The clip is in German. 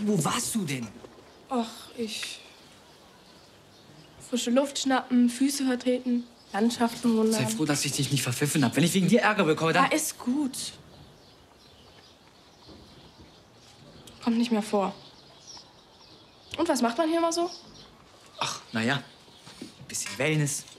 wo warst du denn? Ach, frische Luft schnappen, Füße vertreten, Landschaften bewundern. Sei froh, dass ich dich nicht verpfiffen habe. Wenn ich wegen dir Ärger bekomme, dann... Ja, ist gut. Kommt nicht mehr vor. Und was macht man hier mal so? Ach, naja. Bisschen Wellness,